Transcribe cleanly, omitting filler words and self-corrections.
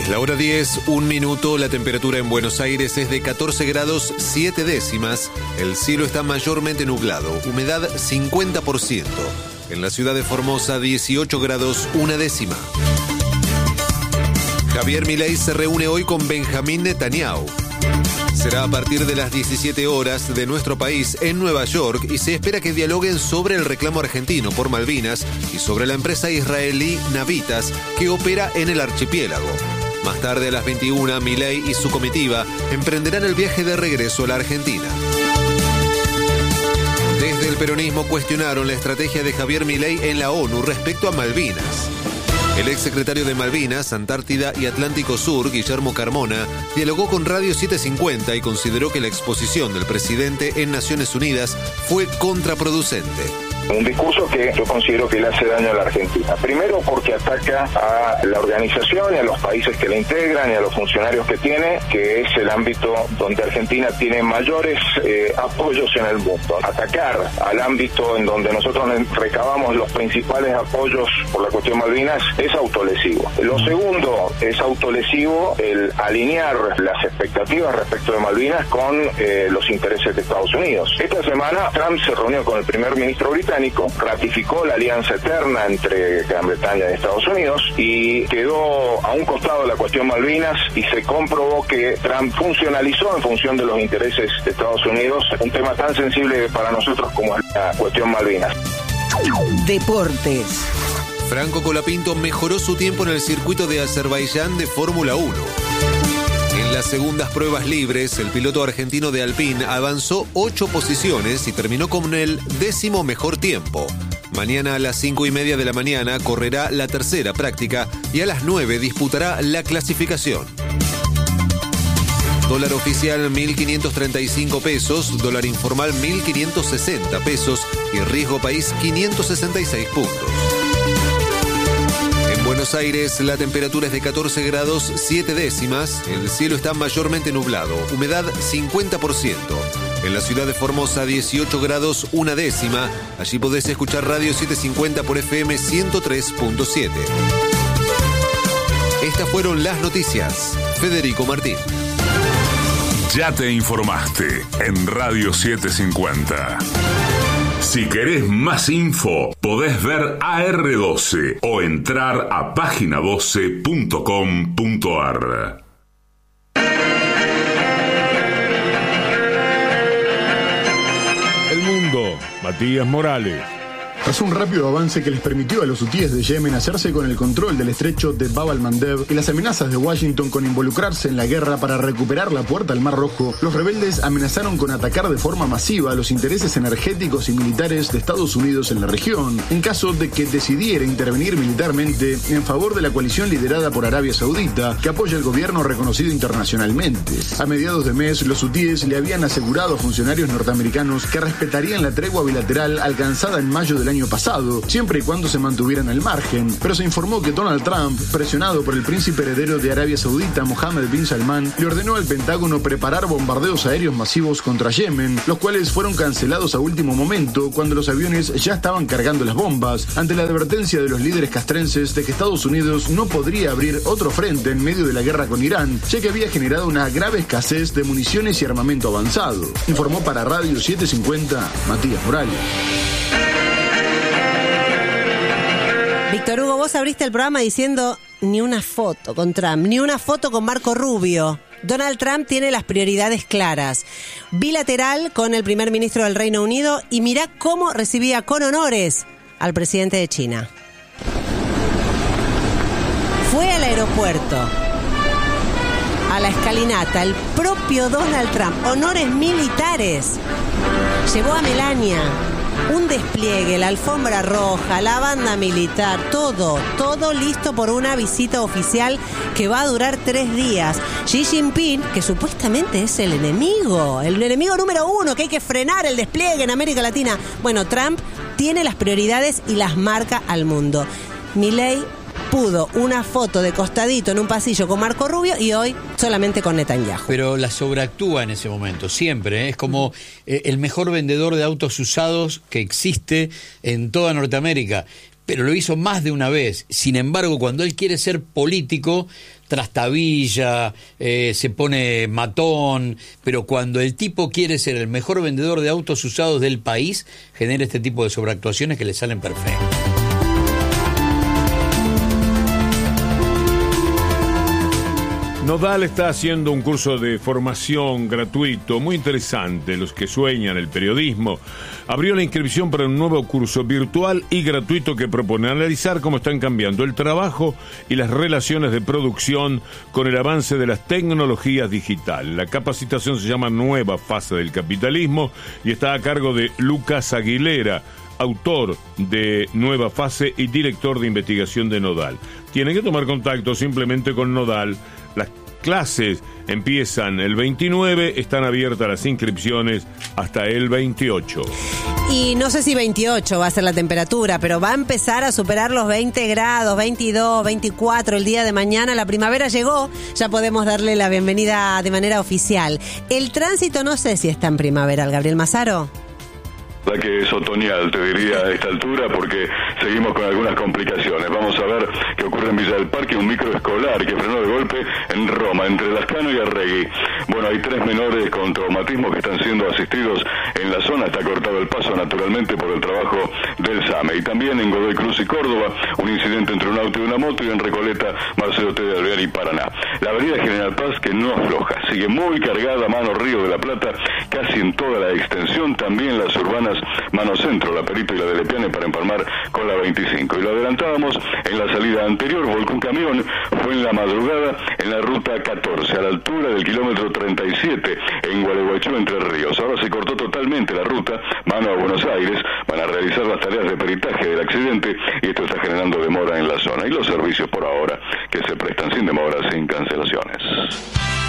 Es la hora 10, 1 minuto. La temperatura en Buenos Aires es de 14 grados 7 décimas. El cielo está mayormente nublado. Humedad 50%. En la ciudad de Formosa, 18 grados 1 décima. Javier Milei se reúne hoy con Benjamín Netanyahu. Será a partir de las 17 horas de nuestro país en Nueva York y se espera que dialoguen sobre el reclamo argentino por Malvinas y sobre la empresa israelí Navitas que opera en el archipiélago. Más tarde a las 21, Milei y su comitiva emprenderán el viaje de regreso a la Argentina. Desde el peronismo cuestionaron la estrategia de Javier Milei en la ONU respecto a Malvinas. El exsecretario de Malvinas, Antártida y Atlántico Sur, Guillermo Carmona, dialogó con Radio 750 y consideró que la exposición del presidente en Naciones Unidas fue contraproducente. Un discurso que yo considero que le hace daño a la Argentina. Primero porque ataca a la organización y a los países que la integran y a los funcionarios que tiene, que es el ámbito donde Argentina tiene mayores apoyos en el mundo. Atacar al ámbito en donde nosotros recabamos los principales apoyos por la cuestión Malvinas es autolesivo. Lo segundo es autolesivo el alinear las expectativas respecto de Malvinas con los intereses de Estados Unidos. Esta semana Trump se reunió con el primer ministro británico, ratificó la alianza eterna entre Gran Bretaña y Estados Unidos y quedó a un costado de la cuestión Malvinas y se comprobó que Trump funcionalizó en función de los intereses de Estados Unidos un tema tan sensible para nosotros como es la cuestión Malvinas. Deportes. Franco Colapinto mejoró su tiempo en el circuito de Azerbaiyán de Fórmula 1. En las segundas pruebas libres, el piloto argentino de Alpine avanzó 8 posiciones y terminó con el 10º mejor tiempo. Mañana a las 5:30 de la mañana correrá la tercera práctica y a las 9 disputará la clasificación. Dólar oficial 1.535 pesos, dólar informal 1.560 pesos y riesgo país 566 puntos. En Buenos Aires la temperatura es de 14 grados 7 décimas, el cielo está mayormente nublado, humedad 50%. En la ciudad de Formosa 18 grados 1 décima, allí podés escuchar Radio 750 por FM 103.7. Estas fueron las noticias. Federico Martín. Ya te informaste en Radio 750. Si querés más info, podés ver AR12 o entrar a página12.com.ar. El mundo, Matías Morales. Tras un rápido avance que les permitió a los hutíes de Yemen hacerse con el control del estrecho de Bab al-Mandeb y las amenazas de Washington con involucrarse en la guerra para recuperar la puerta al Mar Rojo, los rebeldes amenazaron con atacar de forma masiva los intereses energéticos y militares de Estados Unidos en la región, en caso de que decidiera intervenir militarmente en favor de la coalición liderada por Arabia Saudita, que apoya el gobierno reconocido internacionalmente. A mediados de mes, los hutíes le habían asegurado a funcionarios norteamericanos que respetarían la tregua bilateral alcanzada en mayo del año pasado, siempre y cuando se mantuvieran al margen, pero se informó que Donald Trump, presionado por el príncipe heredero de Arabia Saudita, Mohammed bin Salman, le ordenó al Pentágono preparar bombardeos aéreos masivos contra Yemen, los cuales fueron cancelados a último momento cuando los aviones ya estaban cargando las bombas, ante la advertencia de los líderes castrenses de que Estados Unidos no podría abrir otro frente en medio de la guerra con Irán, ya que había generado una grave escasez de municiones y armamento avanzado. Informó para Radio 750 Matías Morales. Víctor Hugo, vos abriste el programa diciendo ni una foto con Trump, ni una foto con Marco Rubio. Donald Trump tiene las prioridades claras. Bilateral con el primer ministro del Reino Unido y mirá cómo recibía con honores al presidente de China. Fue al aeropuerto, a la escalinata, el propio Donald Trump, honores militares. Llevó a Melania. Un despliegue, la alfombra roja, la banda militar, todo listo por una visita oficial que va a durar 3 días. Xi Jinping, que supuestamente es el enemigo número 1, que hay que frenar el despliegue en América Latina. Bueno, Trump tiene las prioridades y las marca al mundo. Milei pudo una foto de costadito en un pasillo con Marco Rubio y hoy solamente con Netanyahu. Pero la sobreactúa en ese momento, siempre, ¿eh? Es como el mejor vendedor de autos usados que existe en toda Norteamérica. pero lo hizo más de una vez. Sin embargo, cuando él quiere ser político, trastabilla, se pone matón, pero cuando el tipo quiere ser el mejor vendedor de autos usados del país, genera este tipo de sobreactuaciones que le salen perfectas. Nodal está haciendo un curso de formación gratuito muy interesante. Los que sueñan el periodismo, abrió la inscripción para un nuevo curso virtual y gratuito que propone analizar cómo están cambiando el trabajo y las relaciones de producción con el avance de las tecnologías digitales. La capacitación se llama Nueva Fase del Capitalismo y está a cargo de Lucas Aguilera, autor de Nueva Fase y director de investigación de Nodal. Tienen que tomar contacto simplemente con Nodal. Las clases empiezan el 29, están abiertas las inscripciones hasta el 28. Y no sé si 28 va a ser la temperatura, pero va a empezar a superar los 20 grados, 22, 24 el día de mañana. La primavera llegó, ya podemos darle la bienvenida de manera oficial. El tránsito no sé si está en primaveral, Gabriel Mazaro. La que es otoñal, te diría a esta altura, porque seguimos con algunas complicaciones. Vamos a ver qué ocurre en Villa del Parque, un microescolar que frenó de golpe en Roma, entre Lascano y Arregui. Bueno, hay 3 menores con traumatismo que están siendo asistidos en la zona. Está cortado el paso, naturalmente, por el trabajo del SAME. Y también en Godoy Cruz y Córdoba, un incidente entre un auto y una moto, y en Recoleta, Marcelo T. de Alvear y Paraná. La avenida General Paz, que no afloja, sigue muy cargada, mano Río de la Plata, casi en toda la extensión, también las urbanas Mano Centro, La Perito y la de Lepiane para empalmar con la 25. Y lo adelantábamos en la salida anterior, volcó un camión, fue en la madrugada en la ruta 14, a la altura del kilómetro 37, en Gualeguaychú, Entre Ríos. Ahora se cortó totalmente la ruta, mano a Buenos Aires, van a realizar las tareas de peritaje del accidente y esto está generando demora en la zona. Y los servicios por ahora que se prestan sin demora, sin cancelación.